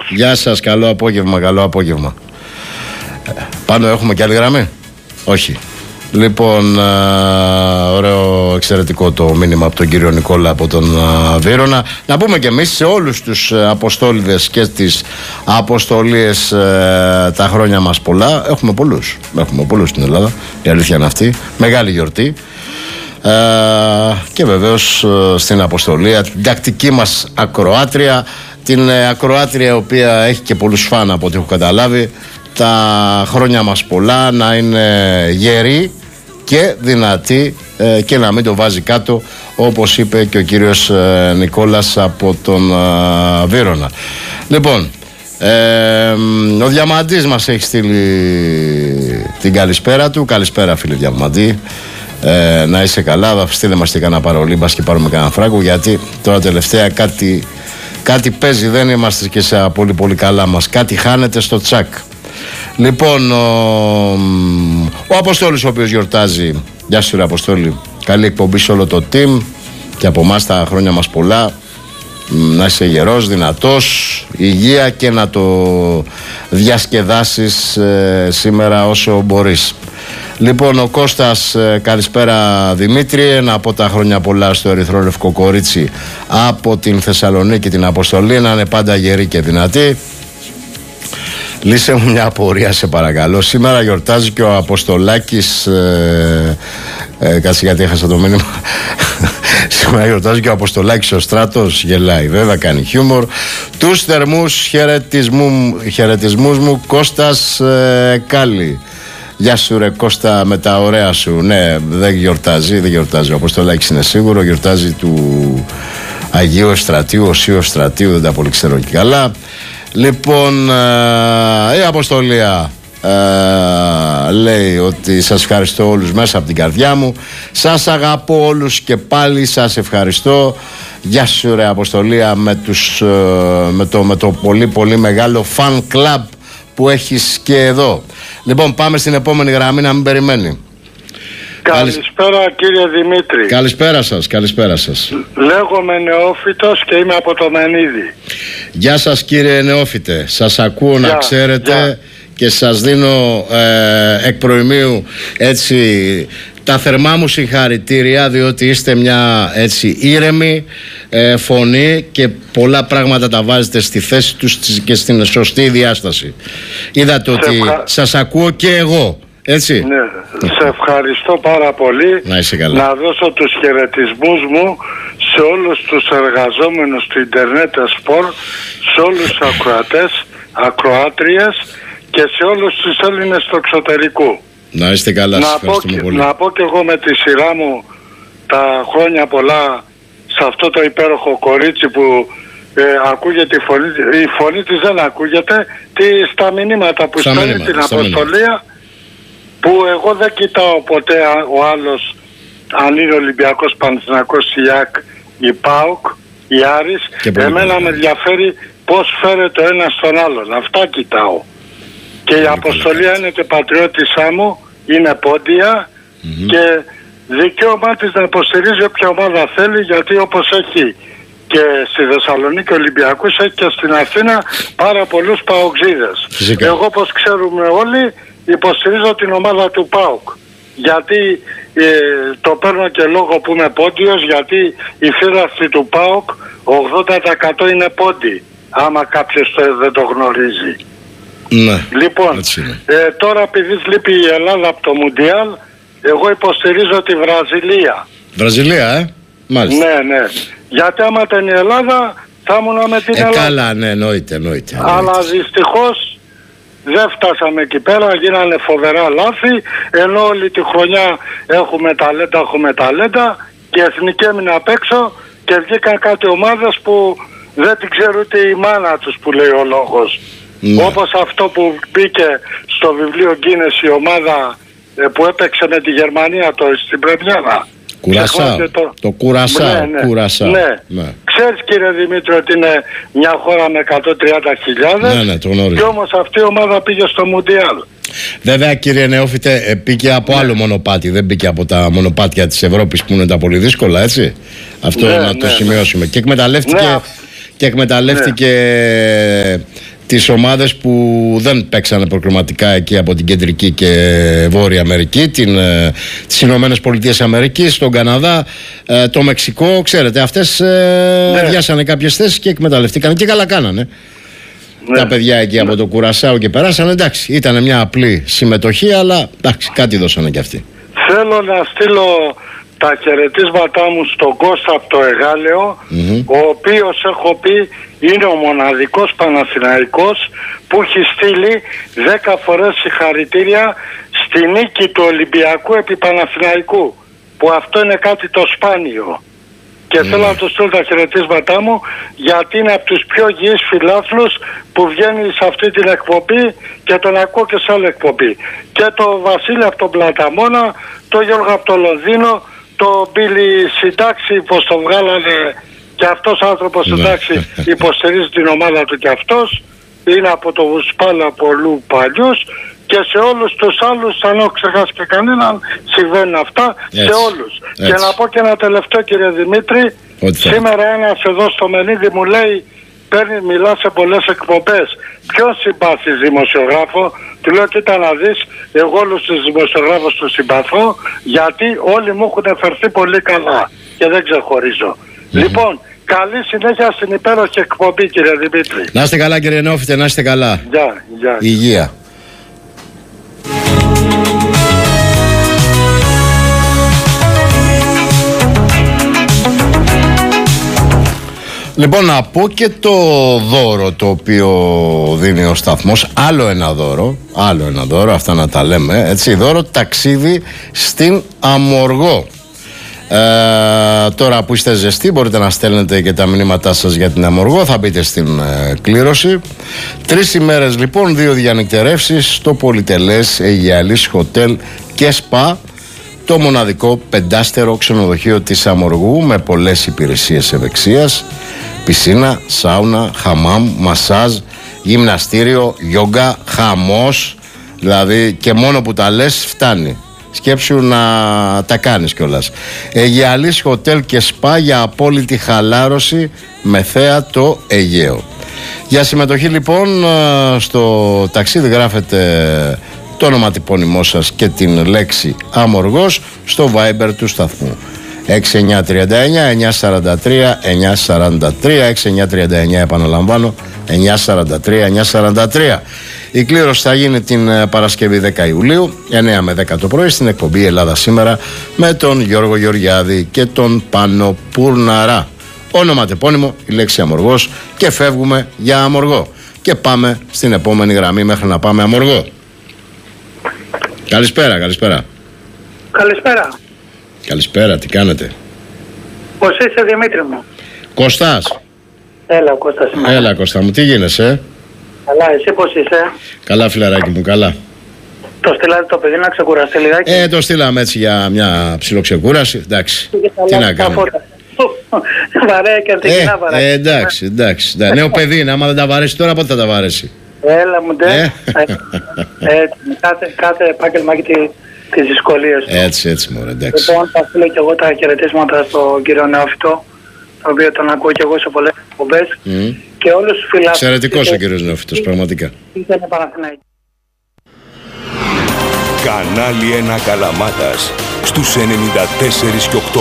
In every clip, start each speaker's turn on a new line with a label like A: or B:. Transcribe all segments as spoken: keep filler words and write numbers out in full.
A: Γεια σας, καλό απόγευμα, καλό απόγευμα. Πάνω έχουμε και άλλη γραμμή? Όχι. Λοιπόν, α, ωραίο, εξαιρετικό το μήνυμα από τον κύριο Νικόλα από τον α, Βύρωνα. Να πούμε και εμείς σε όλους τους αποστόλιδες και τις αποστολίες α, τα χρόνια μας πολλά. Έχουμε πολλούς, έχουμε πολλούς στην Ελλάδα, η αλήθεια είναι αυτή. Μεγάλη γιορτή. Α, και βεβαίως α, στην αποστολία την τακτική μας ακροάτρια, την α, ακροάτρια η οποία έχει και πολλούς φαν από ό,τι έχω καταλάβει. Τα χρόνια μας πολλά, να είναι γερή και δυνατή ε, και να μην το βάζει κάτω, όπως είπε και ο κύριος ε, Νικόλας από τον ε, Βύρωνα. Λοιπόν, ε, ο Διαμαντής μας έχει στείλει την καλησπέρα του. Καλησπέρα φίλε Διαμαντή, ε, να είσαι καλά. Στείλε μας και κανένα παρολί, μπας και πάρουμε κανένα φράγκο, γιατί τώρα τελευταία κάτι, κάτι παίζει, δεν είμαστε και σε πολύ πολύ καλά μας, κάτι χάνεται στο τσακ. Λοιπόν, ο, ο Αποστόλης ο οποίος γιορτάζει. Γεια σου ρε Αποστόλη, καλή εκπομπή σε όλο το team και από εμάς τα χρόνια μας πολλά. Να είσαι γερός, δυνατός, υγεία και να το διασκεδάσεις ε, σήμερα όσο μπορείς. Λοιπόν, ο Κώστας, ε, καλησπέρα Δημήτρη, να πω τα χρόνια πολλά στο ερυθρό λευκό κορίτσι από την Θεσσαλονίκη την Αποστολή, να είναι πάντα γερή και δυνατή. Λύσε μου μια απορία σε παρακαλώ. Σήμερα γιορτάζει και ο Αποστολάκης ε, ε, Κάτσε γιατί έχασα το μήνυμα. Σήμερα γιορτάζει και ο Αποστολάκης ο Στράτος. Γελάει βέβαια, κάνει χιούμορ. Τους θερμούς χαιρετισμού, χαιρετισμούς μου Κώστας ε, Κάλλη. Γεια σου ρε Κώστα με τα ωραία σου. Ναι, δεν γιορτάζει, δεν γιορτάζει ο Αποστολάκης, είναι σίγουρο. Γιορτάζει του Αγίου Ευστρατείου, Οσίου Ευστρατείου, δεν τα πολύ ξέρω και καλά. Λοιπόν, η Αποστολία ε, λέει ότι σας ευχαριστώ όλους μέσα από την καρδιά μου. Σας αγαπώ όλους και πάλι σας ευχαριστώ. Γεια σου ρε Αποστολία με, τους, ε, με, το, με το πολύ πολύ μεγάλο fan club που έχεις και εδώ. Λοιπόν, πάμε στην επόμενη γραμμή να μην περιμένει.
B: Καλησπέρα κύριε Δημήτρη.
A: Καλησπέρα σας, καλησπέρα σας.
B: Λέγομαι Νεόφυτος και είμαι από το Μενίδη.
A: Γεια σας κύριε Νεόφυτε, σας ακούω να ξέρετε γεια. Και σας δίνω ε, εκ προημίου έτσι τα θερμά μου συγχαρητήρια, διότι είστε μια έτσι ήρεμη ε, φωνή και πολλά πράγματα τα βάζετε στη θέση τους και στην σωστή διάσταση. Είδατε σε ότι ευχα... σας ακούω και εγώ. Έτσι.
B: Ναι, σε ευχαριστώ πάρα πολύ.
A: Να είσαι καλά.
B: Να δώσω τους χαιρετισμούς μου σε όλους τους εργαζόμενους του Ιντερνετ Σπορ, σε όλους τους ακροατές, ακροάτριες και σε όλους τους Έλληνες του εξωτερικού.
A: Να είστε καλά, σας ευχαριστούμε
B: πω,
A: πολύ.
B: Να πω και εγώ με τη σειρά μου τα χρόνια πολλά σε αυτό το υπέροχο κορίτσι που ε, ακούγεται η φωνή, η φωνή της δεν ακούγεται, τι, στα μηνύματα που στέλνει την αποστολία, που εγώ δεν κοιτάω ποτέ ο άλλος αν είναι Ολυμπιακός, Παναθηναϊκός, ΙΑΚ, η ΠΑΟΚ, η Άρης. Εμένα με ενδιαφέρει πώς φέρεται ο ένας στον άλλον. Αυτά κοιτάω. Και η αποστολή είναι και πατριώτησά μου, είναι πόντια mm-hmm. και δικαίωμά της να υποστηρίζει όποια ομάδα θέλει, γιατί όπως έχει και στη Θεσσαλονίκη Ολυμπιακούς, έχει και στην Αθήνα πάρα πολλούς παοξίδες. Εγώ όπως ξέρουμε όλοι υποστηρίζω την ομάδα του ΠΑΟΚ, γιατί ε, το παίρνω και λόγω που είμαι πόντιος, γιατί η φύλαθη του ΠΑΟΚ ογδόντα τοις εκατό είναι πόντι, άμα κάποιος το, δεν το γνωρίζει.
A: Ναι,
B: λοιπόν, ε, τώρα επειδή λείπει η Ελλάδα από το Μουντιάλ, εγώ υποστηρίζω τη Βραζιλία.
A: Βραζιλία, ε, μάλιστα.
B: Ναι, ναι, γιατί άμα ήταν η Ελλάδα θα ήμουν με την
A: ε,
B: Ελλάδα.
A: Καλά, ναι, εννοείται, εννοείται.
B: Αλλά δυστυχώς δεν φτάσαμε εκεί πέρα, γίνανε φοβερά λάθη, ενώ όλη τη χρονιά έχουμε ταλέντα, έχουμε ταλέντα και η εθνική έμεινε απ' έξω και βγήκαν κάτι ομάδες που δεν την ξέρουν ούτε η μάνα τους, που λέει ο λόγος. Ναι. Όπως αυτό που μπήκε στο βιβλίο Γκίνες η ομάδα ε, που έπαιξε με τη Γερμανία το, στην Πρεμιέρα.
A: Κουρασά, το, το Κουρασά,
B: ναι, ναι.
A: Κουρασά.
B: Ναι.
A: Ναι.
B: Ξέρεις κύριε Δημήτρη ότι είναι μια χώρα με εκατόν τριάντα χιλιάδες,
A: ναι, ναι, το γνωρίζω.
B: Και όμως αυτή η ομάδα πήγε στο Μουντιάλ.
A: Βέβαια κύριε Νεόφυτε, μπήκε από ναι. άλλο μονοπάτι, δεν μπήκε από τα μονοπάτια της Ευρώπης που είναι τα πολύ δύσκολα, έτσι. Αυτό ναι, να ναι, το σημειώσουμε. Ναι. Και εκμεταλλεύτηκε, ναι. και εκμεταλλεύτηκε ναι. τις ομάδες που δεν παίξανε προκριματικά εκεί από την Κεντρική και Βόρεια Αμερική, την, ε, τις Ηνωμένες Πολιτείες Αμερικής, τον Καναδά, ε, το Μεξικό. Ξέρετε, αυτές ε, ναι. διάσανε κάποιες θέσεις και εκμεταλλευτήκαν και καλά κάνανε. Ναι. Τα παιδιά εκεί ναι. από το Κουρασάο και περάσανε. Εντάξει, ήταν μια απλή συμμετοχή, αλλά εντάξει, κάτι δώσανε κι αυτοί.
B: Θέλω να στείλω τα χαιρετίσματά μου στον Κώστα από το Εγάλεο, mm-hmm. ο οποίος, έχω πει, είναι ο μοναδικός Παναθηναϊκός που έχει στείλει δέκα φορές συγχαρητήρια στη νίκη του Ολυμπιακού επί Παναθηναϊκού, που αυτό είναι κάτι το σπάνιο. Και mm. θέλω να του στείλω τα χαιρετίσματά μου, γιατί είναι από τους πιο υγιείς φιλάθλους που βγαίνει σε αυτή την εκπομπή και τον ακούω και σε άλλη εκπομπή. Και το Βασίλη από τον Πλαταμόνα, το Γιώργο από το Λονδίνο, το Μπίλι Συντάξη, πως το βγάλανε και αυτός άνθρωπος Συντάξη υποστηρίζει την ομάδα του και αυτός. Είναι από το Βουσπάλα πολλού παλιούς. Και σε όλους τους άλλους, αν έχω ξεχάσει και κανέναν, συμβαίνουν αυτά. Έτσι, σε όλους. Έτσι. Και να πω και ένα τελευταίο, κύριε Δημήτρη. Ό,τι σήμερα ένας εδώ στο Μενίδη μου λέει, παίρνει, μιλά σε πολλές εκπομπές. Ποιον συμπάθεις δημοσιογράφο? Του λέω, κοίτα να δεις, εγώ όλους τους δημοσιογράφους τους συμπαθώ, γιατί όλοι μου έχουν φερθεί πολύ καλά και δεν ξεχωρίζω. Mm-hmm. Λοιπόν, καλή συνέχεια στην υπέροχη εκπομπή, κύριε Δημήτρη. Να είστε καλά, κύριε Νεόφιτε, να είστε καλά. Γεια, γεια. Υγεία. Λοιπόν, να πω και το δώρο το οποίο δίνει ο σταθμός. Άλλο ένα δώρο, άλλο ένα δώρο, αυτά να τα λέμε, έτσι, δώρο ταξίδι στην Αμοργό. Ε, τώρα που είστε ζεστοί μπορείτε να στέλνετε και τα μηνύματά σας για την Αμοργό. Θα μπείτε στην ε, κλήρωση. Τρεις ημέρες λοιπόν, δύο διανυκτερεύσεις στο πολυτελές Αιγιαλής Hotel και Spa, το μοναδικό πεντάστερο ξενοδοχείο της Αμοργού με πολλές υπηρεσίες ευεξίας, πισίνα, σάουνα, χαμάμ, μασάζ, γυμναστήριο, γιόγκα, χαμός. Δηλαδή και μόνο που τα λες φτάνει. Σκέψου να τα κάνεις κιόλας. Αιγιαλής Hotel και Spa για απόλυτη χαλάρωση με θέα το Αιγαίο. Για συμμετοχή λοιπόν στο ταξίδι γράφετε το ονοματεπώνυμό σας και την λέξη Αμοργός στο Viber του σταθμού έξι εννιά τρία εννιά εννιά τέσσερα τρία εννιά τέσσερα τρία, έξι εννιά τρία εννιά, επαναλαμβάνω, εννιά τέσσερα τρία εννιά τέσσερα τρία. Η κλήρωση θα γίνει την Παρασκευή δέκα Ιουλίου εννιά με δέκα το πρωί στην εκπομπή Ελλάδα Σήμερα με τον Γιώργο Γεωργιάδη και τον Πάνο Πουρναρά. Ονοματεπώνυμο, η λέξη Αμοργός, και φεύγουμε για Αμοργό. Και πάμε στην επόμενη γραμμή μέχρι να πάμε Αμοργό. Καλησπέρα, καλησπέρα.
C: Καλησπέρα.
A: Καλησπέρα, τι κάνετε?
C: Πώς είσαι, Δημήτρη μου?
A: Κώστας.
C: Έλα, ο Κώστας είμαι.
A: Έλα, Κώστα μου, τι γίνεσαι?
C: Καλά, εσύ πώς είσαι?
A: Καλά, φιλαράκι μου, καλά.
C: Το στείλατε το παιδί να ξεκουραστεί λιγάκι?
A: Ε, το στείλαμε έτσι για μια ψιλοξεκούραση. Εντάξει, τι να κάνουμε.
C: Βαρέα και αντικεινά βαρέα.
A: Ε, εντάξει, εντάξει. Νέο παιδί είναι, άμα δεν τα βαρέσει τώρα, πότε θα τα βαρέσει?
C: Έλα μου, ντε. Ε. Κάθε, κάθε επάγγελμα έχει τις δυσκολίες του.
A: Έτσι, έτσι, μωρέ, εντάξει.
C: Λοιπόν, θα στείλω και εγώ τα χαιρετίσματα στον κύριο Νεόφιτο, το οποίο τον ακούω και εγώ σε πολλές εκπομπές. Mm. Και όλους τους φιλάθλους.
A: Εξαιρετικός ο κύριος Νεόφιτος, πραγματικά.
C: Ήταν Παναθηναϊκός.
D: Κανάλι ένα Καλαμάτας στους ενενήντα τέσσερα και οκτώ.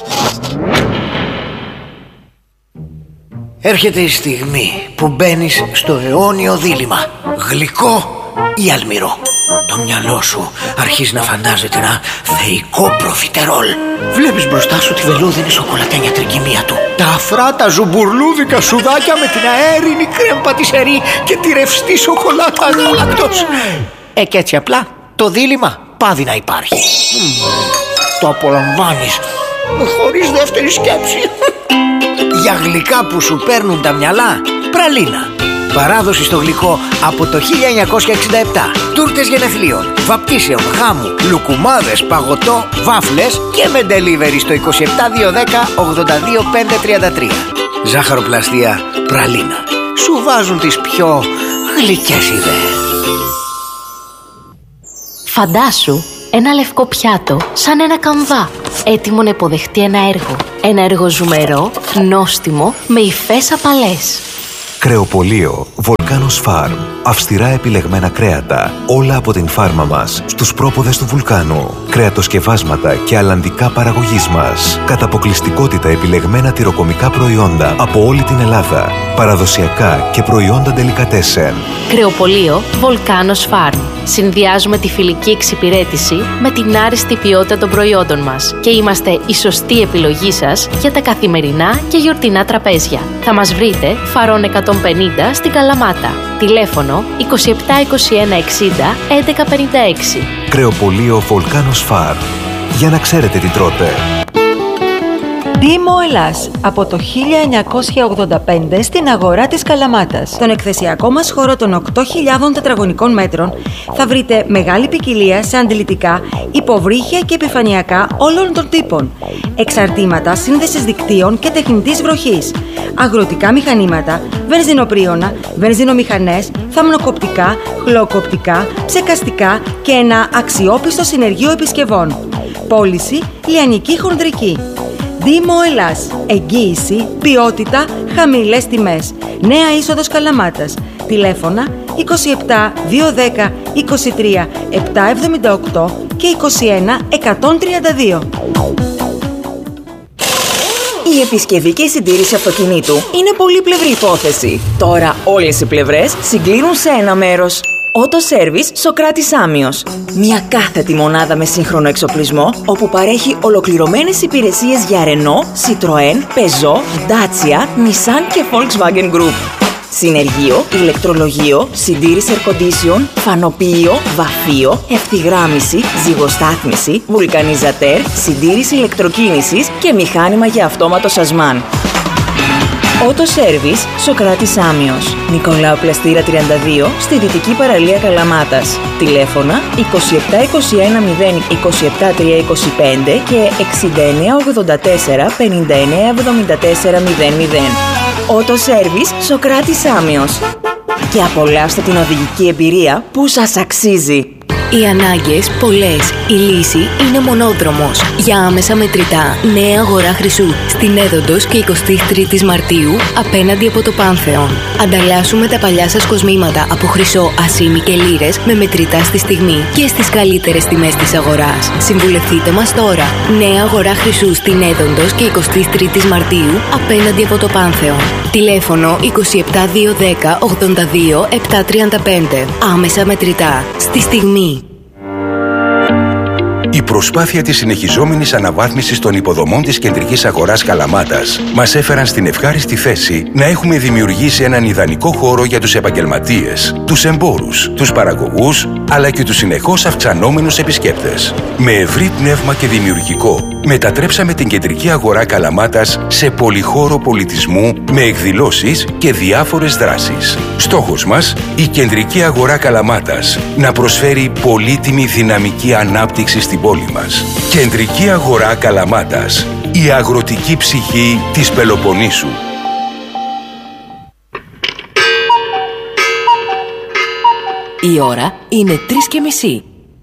E: Έρχεται η στιγμή που μπαίνεις στο αιώνιο δίλημμα. Γλυκό ή αλμυρό. Το μυαλό σου αρχίζει να φαντάζεται ένα θεϊκό προφιτερόλ. Βλέπεις μπροστά σου τη βελούδινη σοκολατένια τρικυμία του, τα αφράτα ζουμπουρλούδικα σουδάκια με την αέρινη κρέμ πατησερή και τη ρευστή σοκολάτα γάλακτος. Ε, και έτσι απλά το δίλημμα πάβει να υπάρχει. Το απολαμβάνεις χωρίς δεύτερη σκέψη. Για γλυκά που σου παίρνουν τα μυαλά, πραλίνα. Παράδοση στο γλυκό από το χίλια εννιακόσια εξήντα επτά. Τούρτες γενεθλίων, βαπτίσεων, χάμου, λουκουμάδες, παγωτό, βάφλες και με delivery στο είκοσι επτά διακόσια δέκα ογδόντα δύο πεντακόσια τριάντα τρία. Ζάχαροπλαστεία πραλίνα. Σου βάζουν τις πιο γλυκές ιδέες.
F: Φαντάσου ένα λευκό πιάτο σαν ένα καμβά, έτοιμο να υποδεχτεί ένα έργο. Ένα έργο ζουμερό, νόστιμο, με υφές απαλές.
G: Κρεοπωλείο Volcanos Farm. Αυστηρά επιλεγμένα κρέατα, όλα από την φάρμα μας, στους πρόποδες του βουλκάνου. Κρεατοσκευάσματα και αλλαντικά παραγωγής μας. Κατά αποκλειστικότητα επιλεγμένα τυροκομικά προϊόντα από όλη την Ελλάδα. Παραδοσιακά και προϊόντα ντελικατέσεν.
F: Κρεοπωλείο Volcanos Farm. Συνδυάζουμε τη φιλική εξυπηρέτηση με την άριστη ποιότητα των προϊόντων μας και είμαστε η σωστή επιλογή σας για τα καθημερινά και γιορτινά τραπέζια. Θα μας βρείτε Φαρών εκατόν πενήντα στην Καλαμάτα. Τηλέφωνο είκοσι επτά είκοσι ένα εξήντα έντεκα πενήντα έξι.
G: Κρεοπωλείο Volcanos Farm. Για να ξέρετε τι τρώτε.
H: Δήμο Ελλάς, από το χίλια εννιακόσια ογδόντα πέντε στην αγορά της Καλαμάτας. Στον εκθεσιακό μας χώρο των οκτώ χιλιάδων τετραγωνικών μέτρων θα βρείτε μεγάλη ποικιλία σε αντιλητικά, υποβρύχια και επιφανειακά όλων των τύπων. Εξαρτήματα σύνδεσης δικτύων και τεχνητής βροχής. Αγροτικά μηχανήματα, βενζινοπρίωνα, βενζινομηχανές, θαμνοκοπτικά, χλωκοπτικά, ψεκαστικά και ένα αξιόπιστο συνεργείο επισκευών. Πώληση λιανική χονδρική. Δήμο Ελλάς. Εγγύηση, ποιότητα, χαμηλές τιμές. Νέα είσοδος Καλαμάτας. Τηλέφωνα είκοσι επτά διακόσια δέκα είκοσι τρία επτακόσια εβδομήντα οκτώ και είκοσι ένα εκατόν τριάντα δύο.
I: Η επισκευή και η συντήρηση αυτοκινήτου είναι πολύπλευρη υπόθεση. Τώρα όλες οι πλευρές συγκλίνουν σε ένα μέρος. Auto Service Σοκράτης Άμιος. Μια κάθετη μονάδα με σύγχρονο εξοπλισμό, όπου παρέχει ολοκληρωμένες υπηρεσίες για Renault, Citroën, Peugeot, Dacia, Nissan και Volkswagen Group. Συνεργείο, ηλεκτρολογείο, συντήρηση air condition, φανοποιείο, βαφείο, ευθυγράμμιση, ζυγοστάθμιση, βουλκανιζατέρ, συντήρηση ηλεκτροκίνησης και μηχάνημα για αυτόματο σασμάν. Auto Service Σοκράτης Άμιος. Νικολάου Πλαστήρα τριάντα δύο στη Δυτική Παραλία Καλαμάτας. Τηλέφωνα είκοσι επτά είκοσι ένα μηδέν είκοσι επτά τριακόσια είκοσι πέντε και εξήντα εννέα ογδόντα τέσσερα πενήντα εννέα εβδομήντα τέσσερα μηδέν μηδέν. Auto Service Σοκράτης Άμιος. Και απολαύστε την οδηγική εμπειρία που σας αξίζει.
F: Οι ανάγκες πολλές. Η λύση είναι μονόδρομος. Για άμεσα μετρητά, νέα αγορά Χρυσού. Στην Έδοντος και εικοστή τρίτη Μαρτίου, απέναντι από το Πάνθεον. Ανταλλάσσουμε τα παλιά σας κοσμήματα από χρυσό, ασήμι και λίρες με μετρητά στη στιγμή και στις καλύτερες τιμές της αγοράς. Συμβουλευτείτε μας τώρα. Νέα αγορά Χρυσού στην Έδοντος και εικοστή τρίτη Μαρτίου, απέναντι από το Πάνθεον. Τηλέφωνο είκοσι επτά διακόσια δέκα ογδόντα δύο επτακόσια τριάντα πέντε. Άμεσα μετρητά. Στη στιγμή.
J: Η προσπάθεια της συνεχιζόμενης αναβάθμισης των υποδομών της κεντρικής αγοράς Καλαμάτας μας έφεραν στην ευχάριστη θέση να έχουμε δημιουργήσει έναν ιδανικό χώρο για τους επαγγελματίες, τους εμπόρους, τους παραγωγούς, αλλά και τους συνεχώς αυξανόμενους επισκέπτες. Με ευρύ πνεύμα και δημιουργικό, μετατρέψαμε την κεντρική αγορά Καλαμάτας σε πολυχώρο πολιτισμού με εκδηλώσεις και διάφορες δράσεις. Στόχος μας, η κεντρική αγορά Καλαμάτας να προσφέρει πολύτιμη δυναμική ανάπτυξη στην πόλη μας. Κεντρική αγορά Καλαμάτας, η αγροτική ψυχή της Πελοποννήσου.
K: Η ώρα είναι τρεις και μισή.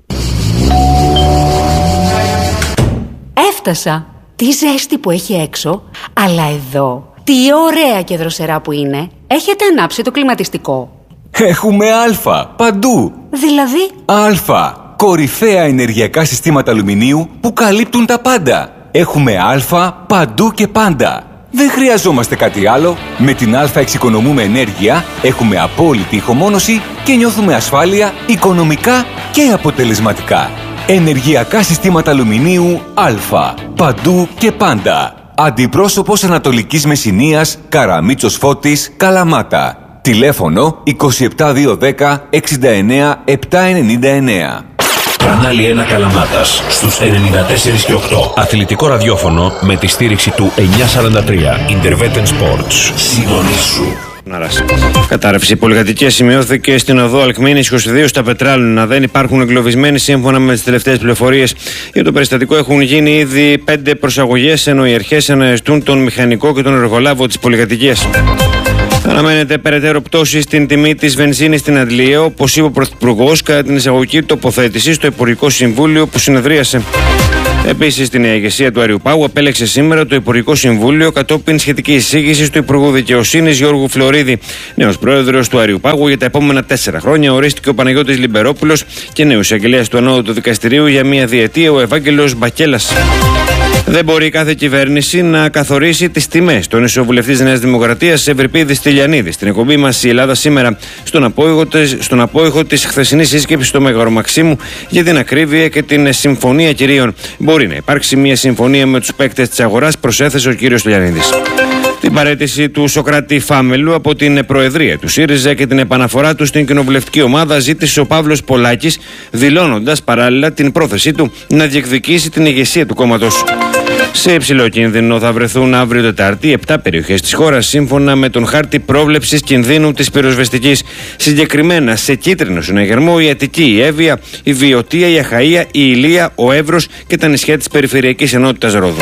K: Έφτασα. Τι ζέστη που έχει έξω, αλλά εδώ τι ωραία και δροσερά που είναι. Έχετε ανάψει το κλιματιστικό?
L: Έχουμε Α παντού.
K: Δηλαδή?
L: Α. Κορυφαία ενεργειακά συστήματα αλουμινίου που καλύπτουν τα πάντα. Έχουμε Α παντού και πάντα. Δεν χρειαζόμαστε κάτι άλλο. Με την Α εξοικονομούμε ενέργεια, έχουμε απόλυτη ηχομόνωση και νιώθουμε ασφάλεια οικονομικά και αποτελεσματικά. Ενεργειακά συστήματα αλουμινίου Α. Παντού και πάντα. Αντιπρόσωπος Ανατολικής Μεσσηνίας, Καραμίτσος Φώτης, Καλαμάτα. Τηλέφωνο είκοσι επτά διακόσια δέκα εξήντα εννέα επτακόσια ενενήντα εννέα.
M: Κανάλι ένα Καλαμάτας στους ενενήντα τέσσερα και οκτώ. Αθλητικό ραδιόφωνο με τη στήριξη του εννιακόσια σαράντα τρία. Intervetten Sports. Συντονίσου.
N: Κατάρρευση. Η πολυκατοικία σημειώθηκε στην οδό Αλκμήνης είκοσι δύο στα Πετράλουνα. Δεν υπάρχουν εγκλωβισμένοι σύμφωνα με τις τελευταίες πληροφορίες. Για το περιστατικό έχουν γίνει ήδη πέντε προσαγωγές, ενώ οι αρχές αναζητούν τον μηχανικό και τον εργολάβο της πολυκατοικίας. Αναμένεται περαιτέρω πτώση στην τιμή της βενζίνης στην Αντλία, όπως είπε ο Πρωθυπουργός κατά την εισαγωγική τοποθέτηση στο Υπουργικό Συμβούλιο που συνεδρίασε. Επίσης, την ηγεσία του Αριουπάγου επέλεξε σήμερα το Υπουργικό Συμβούλιο κατόπιν σχετική εισήγηση του Υπουργού Δικαιοσύνης Γιώργου Φλωρίδη. Νέος πρόεδρος του Αριουπάγου για τα επόμενα τέσσερα χρόνια ορίστηκε ο Παναγιώτης Λιμπερόπουλος και νέος εισαγγελέας του Ανώτατου Δικαστηρίου για μία διετία ο Ευάγγελος Μπακέλας. Δεν μπορεί κάθε κυβέρνηση να καθορίσει τις τιμές. Τον ισοβουλευτής Νέας Δημοκρατίας Ευρυπίδης Τηλιανίδης στην εκπομπή μας η Ελλάδα σήμερα, στον απόϊχο της, στον απόϊχο της χθεσινής σύσκεψης στο Μέγαρο Μαξίμου για την ακρίβεια και την συμφωνία κυρίων. Μπορεί να υπάρξει μια συμφωνία με τους παίκτες της αγοράς, προσέθεσε ο κύριος Τηλιανίδης. Την παραίτηση του Σωκράτη Φάμελου από την Προεδρία του ΣΥΡΙΖΑ και την επαναφορά του στην κοινοβουλευτική ομάδα ζήτησε ο Παύλος Πολάκης, δηλώνοντας παράλληλα την πρόθεσή του να διεκδικήσει την ηγεσία του κόμματος. Σε υψηλό κίνδυνο θα βρεθούν αύριο Τετάρτη επτά περιοχές της χώρας σύμφωνα με τον χάρτη πρόβλεψης κινδύνου της πυροσβεστικής. Συγκεκριμένα σε κίτρινο συναγερμό η Αττική, η Εύβοια, η Βιωτία, η Αχαΐα, η Ηλία, ο Εύρος και τα νησιά της Περιφερειακής Ενότητας Ρόδου.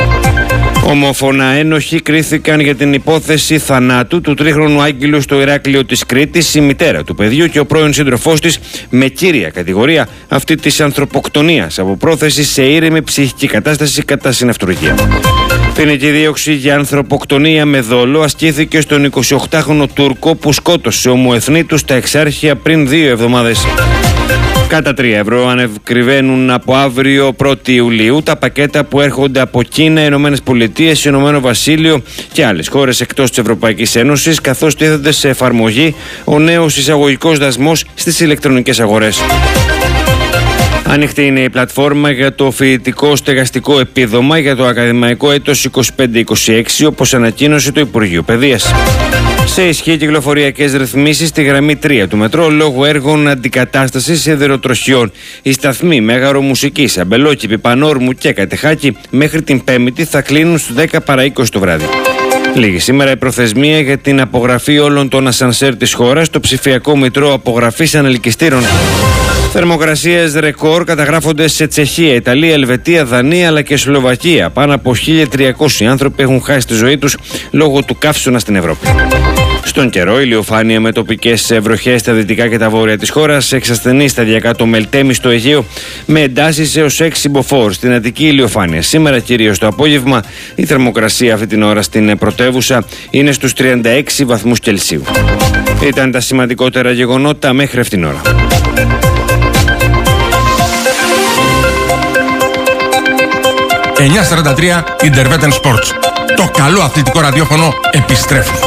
N: Ομόφωνα ένοχοι κρίθηκαν για την υπόθεση θανάτου του τρίχρονου Άγγελου στο Ηράκλειο της Κρήτης, η μητέρα του παιδιού και ο πρώην σύντροφός της, με κύρια κατηγορία αυτή της ανθρωποκτονίας από πρόθεση σε ήρεμη ψυχική κατάσταση κατά συναυτουργία. Ποινική δίωξη για ανθρωποκτονία με δόλο ασκήθηκε στον εικοσιοκτάχρονο Τούρκο που σκότωσε ομοεθνή του στα Εξάρχεια πριν δύο εβδομάδες. Κατά τρία ευρώ ανεκριβαίνουν από αύριο πρώτη Ιουλίου τα πακέτα που έρχονται από Κίνα, Ηνωμένες Πολιτείες, Ηνωμένο Βασίλειο και άλλες χώρες εκτός της Ευρωπαϊκής Ένωσης, καθώς τίθεται σε εφαρμογή ο νέος εισαγωγικός δασμός στις ηλεκτρονικές αγορές. Ανοιχτή είναι η πλατφόρμα για το φοιτητικό στεγαστικό επίδομα για το ακαδημαϊκό έτος είκοσι πέντε είκοσι έξι, όπως ανακοίνωσε το Υπουργείο Παιδείας. Σε ισχύ κυκλοφοριακές ρυθμίσεις στη γραμμή τρία του μετρό λόγω έργων αντικατάστασης σιδηροτροχιών. Οι σταθμοί Μέγαρο Μουσικής, Αμπελόκηπη, Πανόρμου και Κατεχάκη μέχρι την Πέμπτη θα κλείνουν στις δέκα παρά είκοσι το βράδυ. Λίγη σήμερα η προθεσμία για την απογραφή όλων των ασανσέρ της χώρας στο ψηφιακό μητρό απογραφής ανελκυστήρων. Θερμοκρασίες ρεκόρ καταγράφονται σε Τσεχία, Ιταλία, Ελβετία, Δανία αλλά και Σλοβακία. Πάνω από χίλια τριακόσιοι άνθρωποι έχουν χάσει τη ζωή τους λόγω του καύσωνα στην Ευρώπη. Στον καιρό, ηλιοφάνεια με τοπικές βροχές στα δυτικά και τα βόρεια της χώρας, εξασθενεί σταδιακά το Μελτέμι στο Αιγαίο με εντάσεις έως έξι μποφόρ. Στην Αττική ηλιοφάνεια. Σήμερα, κυρίως το απόγευμα, η θερμοκρασία αυτή την ώρα στην πρωτεύουσα είναι στους τριάντα έξι βαθμούς Κελσίου. Ήταν τα σημαντικότερα γεγονότα μέχρι αυτήν την ώρα.
O: εννιακόσια σαράντα τρία Intervetten Sports. Το καλό αθλητικό ραδιόφωνο επιστρέφει.